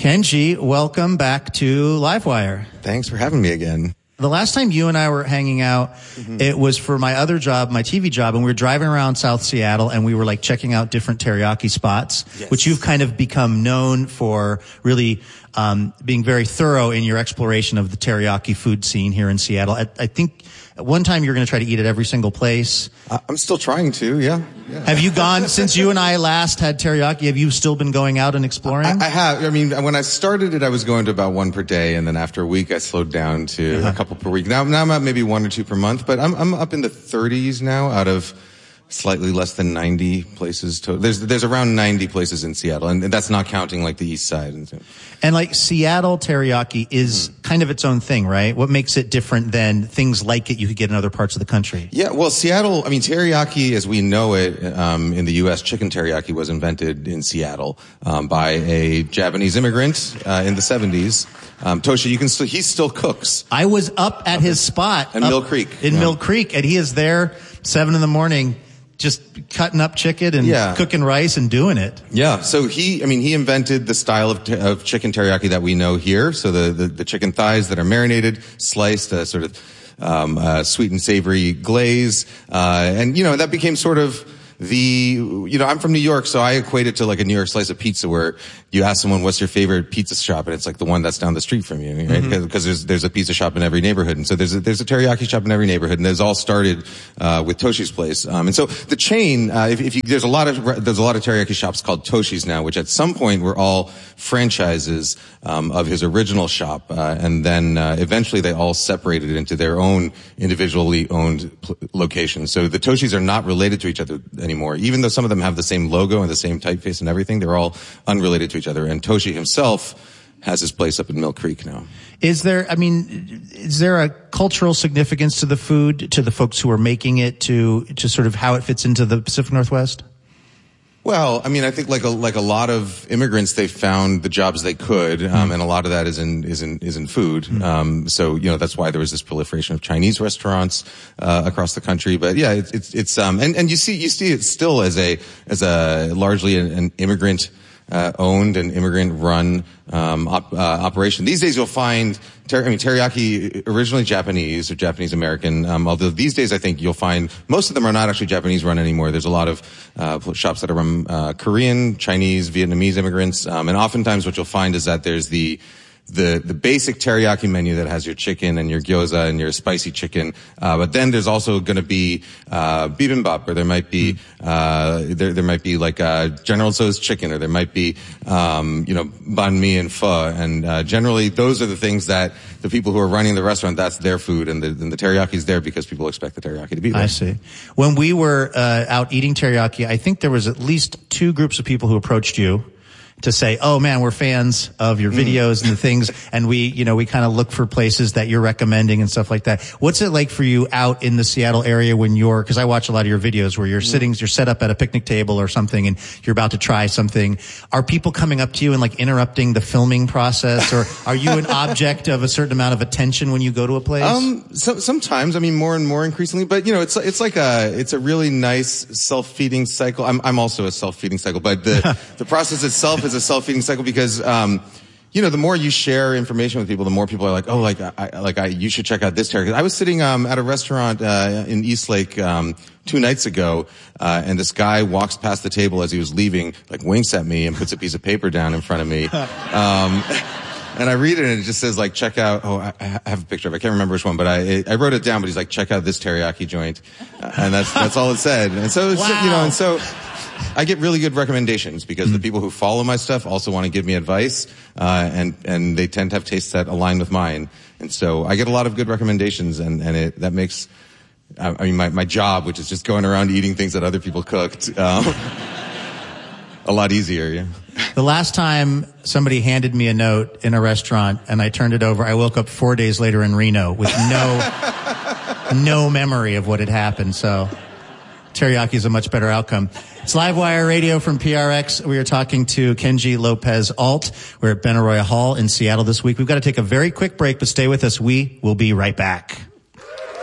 Kenji, welcome back to Livewire. Thanks for having me again. The last time you and I were hanging out, it was for my other job, my TV job, and we were driving around South Seattle, and we were like checking out different teriyaki spots, which you've kind of become known for really being very thorough in your exploration of the teriyaki food scene here in Seattle. I think at one time you were going to try to eat at every single place. I'm still trying to, yeah. Have you gone, since you and I last had teriyaki, have you still been going out and exploring? I have. I mean, when I started it, I was going to about one per day, and then after a week, I slowed down to a couple per week. Now I'm at maybe one or two per month, but I'm up in the 30s now out of slightly less than 90 places. There's around 90 places in Seattle, and that's not counting like the east side. And like Seattle teriyaki is kind of its own thing, right? What makes it different than things like it you could get in other parts of the country? Yeah, well, Seattle, I mean, teriyaki as we know it in the U.S., chicken teriyaki was invented in Seattle by a Japanese immigrant in the 70s. Tosha, he still cooks. I was up at his spot. In Mill Creek. In Mill Creek, and he is there 7 a.m, just cutting up chicken and cooking rice and doing it. Yeah. So he invented the style of chicken teriyaki that we know here. So the chicken thighs that are marinated, sliced, sort of sweet and savory glaze, and that became sort of I'm from New York, so I equate it to like a New York slice of pizza where you ask someone, what's your favorite pizza shop? And it's like the one that's down the street from you, right? Because there's a pizza shop in every neighborhood. And so there's a teriyaki shop in every neighborhood. And there's all started, with Toshi's Place. And so the chain, there's a lot of teriyaki shops called Toshi's now, which at some point were all franchises, of his original shop. And then, eventually they all separated into their own individually owned locations. So the Toshi's are not related to each other anymore. Even though some of them have the same logo and the same typeface and everything, they're all unrelated to each other. And Toshi himself has his place up in Mill Creek now. Is there a cultural significance to the food, to the folks who are making it, to sort of how it fits into the Pacific Northwest? Well, I mean, I think like a lot of immigrants, they found the jobs they could, and a lot of that is in food. So, that's why there was this proliferation of Chinese restaurants, across the country. But yeah, it's and you see it still as a largely an immigrant, owned and immigrant run, operation. These days you'll find, teriyaki originally Japanese or Japanese American, although these days I think you'll find most of them are not actually Japanese run anymore. There's a lot of, shops that are run, Korean, Chinese, Vietnamese immigrants, and oftentimes what you'll find is that there's the basic teriyaki menu that has your chicken and your gyoza and your spicy chicken, but then there's also going to be bibimbap, or there might be there might be like General Tso's chicken, or there might be banh mi and pho, and generally those are the things that the people who are running the restaurant, that's their food, and the teriyaki is there because people expect the teriyaki to be there. I see. When we were out eating teriyaki, I think there was at least 2 groups of people who approached you to say, oh man, we're fans of your videos and the things, and we kind of look for places that you're recommending and stuff like that. What's it like for you out in the Seattle area when because I watch a lot of your videos where you're you're set up at a picnic table or something and you're about to try something. Are people coming up to you and like interrupting the filming process, or are you an object of a certain amount of attention when you go to a place? Sometimes, more and more increasingly, but it's like it's a really nice self-feeding cycle. I'm also a self-feeding cycle, but the process itself is a self-feeding cycle because, the more you share information with people, the more people are like, oh, you should check out this teriyaki. I was sitting, at a restaurant, in Eastlake, 2 nights ago, and this guy walks past the table as he was leaving, like winks at me and puts a piece of paper down in front of me. And I read it and it just says like, check out, I have a picture of it. I can't remember which one, but I wrote it down, but he's like, check out this teriyaki joint. And that's all it said. And so, wow. I get really good recommendations because the people who follow my stuff also want to give me advice, and they tend to have tastes that align with mine. And so I get a lot of good recommendations, and that makes, my job, which is just going around eating things that other people cooked, a lot easier, yeah. The last time somebody handed me a note in a restaurant and I turned it over, I woke up 4 days later in Reno with no memory of what had happened. So teriyaki is a much better outcome. It's Livewire Radio from PRX. We are talking to Kenji Lopez-Alt. We're at Benaroya Hall in Seattle this week. We've got to take a very quick break, but stay with us. We will be right back.